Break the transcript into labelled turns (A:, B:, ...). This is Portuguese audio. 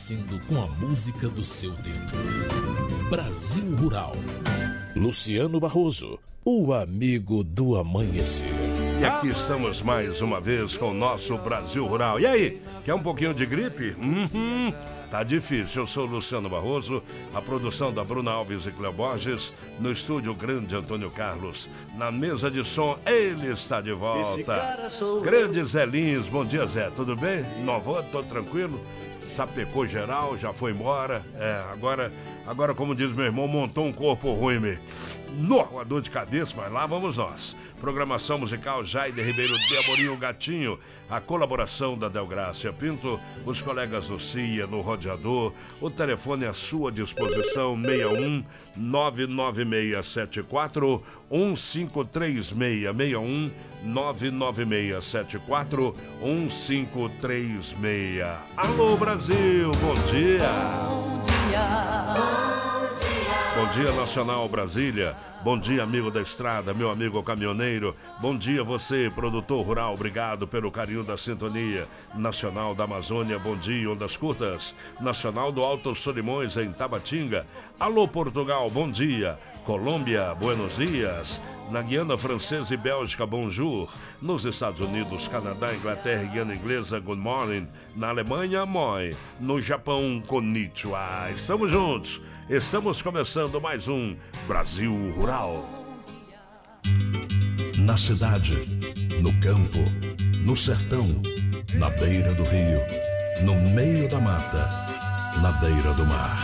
A: crescendo com a música do seu tempo. Brasil Rural. Luciano Barroso, o amigo do amanhecer.
B: E aqui estamos mais uma vez com o nosso Brasil Rural. E aí, quer um pouquinho de gripe? Tá difícil. Eu sou o Luciano Barroso, a produção da Bruna Alves e Cleo Borges, no estúdio grande Antônio Carlos. Na mesa de som, ele está de volta. Grande Zé Lins, bom dia Zé, tudo bem? Novo, tô tranquilo? Sapecou geral, já foi embora. Agora como diz meu irmão, montou um corpo ruim, uma dor de cabeça, mas lá vamos nós. Programação musical Jaide Ribeiro de Amorim, o Gatinho. A colaboração da Delgrácia Pinto, os colegas do CIA no rodeador. O telefone à sua disposição, 61 99674 1536, 61 99674 1536. Alô Brasil, bom dia. Bom dia, Nacional Brasília. Bom dia, amigo da estrada, meu amigo caminhoneiro. Bom dia, você, produtor rural. Obrigado pelo carinho da sintonia. Nacional da Amazônia, bom dia, ondas curtas. Nacional do Alto Solimões, em Tabatinga. Alô, Portugal, bom dia. Colômbia, buenos dias. Na Guiana Francesa e Bélgica, bonjour. Nos Estados Unidos, Canadá, Inglaterra e Guiana Inglesa, good morning. Na Alemanha, moi. No Japão, konnichiwa. Estamos juntos. Estamos começando mais um Brasil Rural.
C: Na cidade, no campo, no sertão, na beira do rio, no meio da mata, na beira do mar.